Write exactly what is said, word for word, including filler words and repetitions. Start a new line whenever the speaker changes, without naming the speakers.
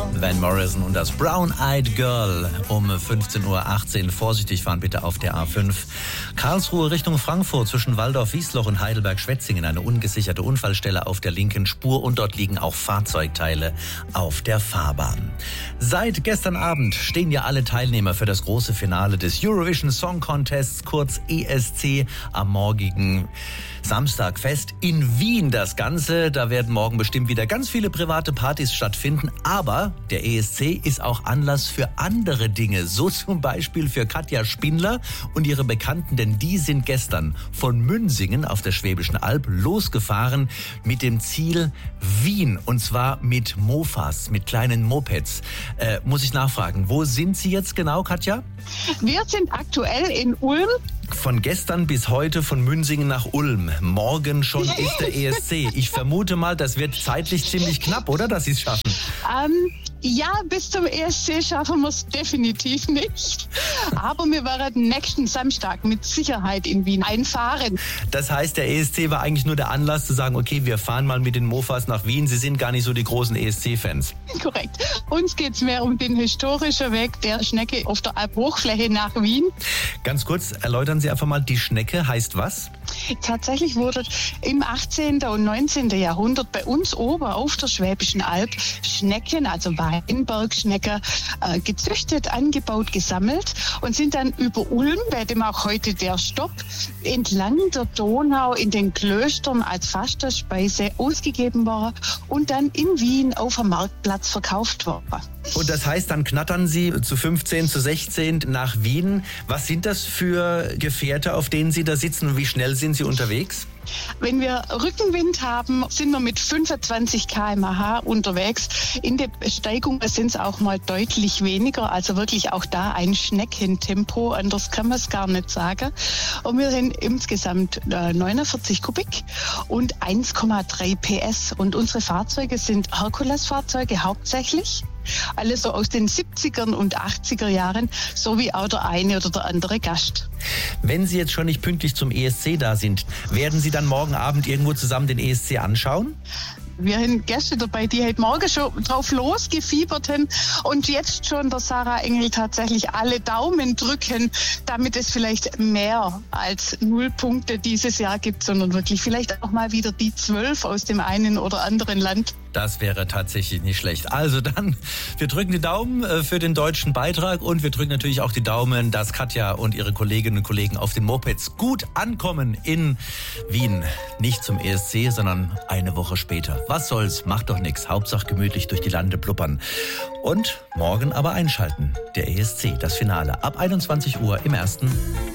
Van Morrison und das Brown Eyed Girl um fünfzehn Uhr achtzehn. Vorsichtig fahren bitte auf der A fünf. Karlsruhe Richtung Frankfurt zwischen Waldorf-Wiesloch und Heidelberg-Schwetzingen. Eine ungesicherte Unfallstelle auf der linken Spur und dort liegen auch Fahrzeugteile auf der Fahrbahn. Seit gestern Abend stehen ja alle Teilnehmer für das große Finale des Eurovision Song Contests, kurz E S C, am morgigen Samstag fest. In Wien das Ganze. Da werden morgen bestimmt wieder ganz viele private Partys stattfinden. Aber der E S C ist auch Anlass für andere Dinge. So zum Beispiel für Katja Spindler und ihre Bekannten. Denn die sind gestern von Münsingen auf der Schwäbischen Alb losgefahren mit dem Ziel Wien. Und zwar mit Mofas, mit kleinen Mopeds. Äh, muss ich nachfragen, wo sind Sie jetzt genau, Katja?
Wir sind aktuell in Ulm.
Von gestern bis heute von Münsingen nach Ulm. Morgen schon ist der E S C. Ich vermute mal, das wird zeitlich ziemlich knapp, oder, dass Sie es schaffen?
Ähm, ja, bis zum E S C schaffen wir es definitiv nicht. Aber wir werden nächsten Samstag mit Sicherheit in Wien einfahren.
Das heißt, der E S C war eigentlich nur der Anlass zu sagen, okay, wir fahren mal mit den Mofas nach Wien. Sie sind gar nicht so die großen E S C-Fans.
Korrekt. Uns geht es mehr um den historischen Weg der Schnecke auf der Alphochfläche nach Wien.
Ganz kurz, erläutern Sie einfach mal, die Schnecke heißt was?
Tatsächlich wurde im achtzehnten und neunzehnten Jahrhundert bei uns oben auf der Schwäbischen Alb Schnecken, also Weinbergschnecken, äh, gezüchtet, angebaut, gesammelt und sind dann über Ulm, bei dem auch heute der Stopp, entlang der Donau in den Klöstern als Fasterspeise ausgegeben worden und dann in Wien auf dem Marktplatz verkauft worden.
Und das heißt, dann knattern Sie zu fünfzehn, zu sechzehn nach Wien. Was sind das für Gefährte, auf denen Sie da sitzen und wie schnell sind Sie unterwegs?
Wenn wir Rückenwind haben, sind wir mit fünfundzwanzig Kilometer pro Stunde unterwegs. In der Steigung sind es auch mal deutlich weniger. Also wirklich auch da ein Schneckentempo. Anders kann man es gar nicht sagen. Und wir sind insgesamt neunundvierzig Kubik und eins Komma drei P S. Und unsere Fahrzeuge sind Herkules-Fahrzeuge hauptsächlich. Alles so aus den siebzigern und achtziger Jahren, so wie auch der eine oder der andere Gast.
Wenn Sie jetzt schon nicht pünktlich zum E S C da sind, werden Sie dann morgen Abend irgendwo zusammen den E S C anschauen?
Wir haben Gäste dabei, die heute Morgen schon drauf losgefiebert haben und jetzt schon der Sarah Engel tatsächlich alle Daumen drücken, damit es vielleicht mehr als null Punkte dieses Jahr gibt, sondern wirklich vielleicht auch mal wieder die zwölf aus dem einen oder anderen Land.
Das wäre tatsächlich nicht schlecht. Also dann, wir drücken die Daumen für den deutschen Beitrag und wir drücken natürlich auch die Daumen, dass Katja und ihre Kolleginnen und Kollegen auf den Mopeds gut ankommen in Wien. Nicht zum E S C, sondern eine Woche später. Was soll's, macht doch nichts. Hauptsache gemütlich durch die Lande blubbern. Und morgen aber einschalten. Der E S C, das Finale, ab einundzwanzig Uhr im Ersten.